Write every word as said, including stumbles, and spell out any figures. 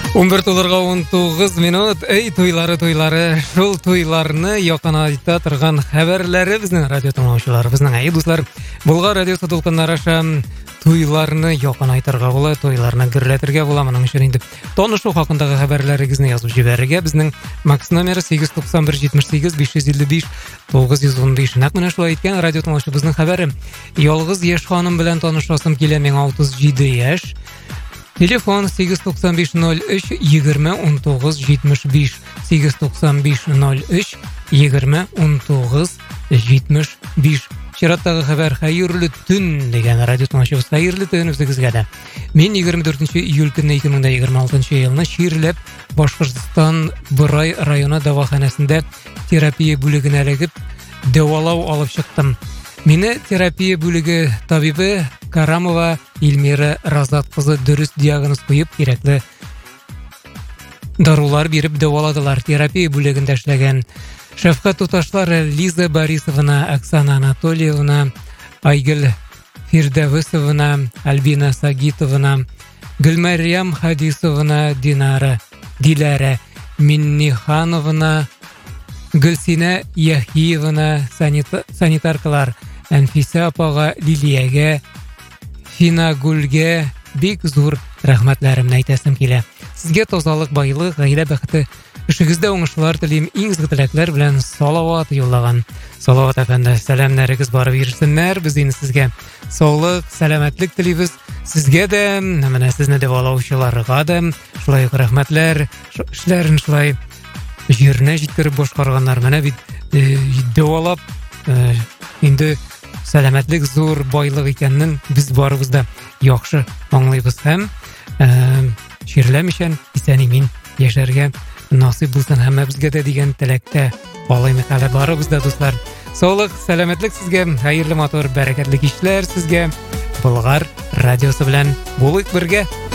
он бир толорга он тогуз минут. Эй, тойлары, тойлары. Шул тойларны якын айта торган хәбәрләре безнең радио тыңлаучылар, безнең әй дуслар. Булга радио толкыннары аша тойларны якын айтырга була, тойларны гөрләтергә була. Моның өчен инде танышу хакындагы хәбәрләрегезне язып җибәрергә. Безнең Макс номеры сигез туксан бер җитмеш сигез биш йөз илле биш тугыз йөз ун биш. Нәкъ менә шулай әйткән радио тыңлаучыбызның хәбәре. Ялгыз яшь ханым белән танышасым килә, миңа утыз җиде яшь. Телефон сигез туксан биш ноль өч егерме он тогуз җитмеш биш. сигез туксан биш ноль өч егерме он тогуз җитмеш биш. Чираттагы хәбәр: хәерле төн дигән радио тыңлаучыбыз. Хәерле төн үзегезгә дә. Мин егерме дүртенче июль көнне ике мең егерме алтынчы елны Чирләп, Башкортстан Борай районы дәваханәсендә терапия бүлегенә эләгеп, дәвалау алып чыктым. Мине терапия бүлеге табибы Карамова Илмира Разат кызы дөрес диагноз куеп, кирәкле дарулар биреп дәваладылар. Терапия бүлегендә эшләгән шәфкать туташлары Лиза Борисовна, Оксана Анатольевна, Айгөл Фирдәвесовна, Альбина Сагитовна, Гөлмәрьям Хадисовна, Динара Диләрә Миннихановна, Гөлсинә Яхиевна, санитаркалар Әнфисә апага, Лилиягә, Финагүлгә бик зур рәхмәтләремне әйтәсем килә. Сезгә тазалык, байлык, гаилә бәхете, эшегездә уңышлар телим. Иң изге теләкләр белән Салават юллаган. Салават әфәнде, сәламнәрегез барып ирешсеннәр. Без инде сезгә саулык, сәламәтлек телибез. Сезгә дә, менә сезне дәвалаучыларга да шулай ук рәхмәтләр. Эшләрен шулай җиренә җиткереп башкарганнар. Менә бит дәвалап инде сәламәтлек зур байлык икәнен без барыбыз да яхшы аңлыйбыз һәм чирләмичән исән-имин яшәргә насыйп булсын һәммәбезгә дә дигән теләктә алаймы хәле барыбыз да, дуслар. Саулык, сәламәтлек сезгә, хәерле матур, бәрәкәтле кичләр сезгә. Болгар радиосы белән булыйк бергә.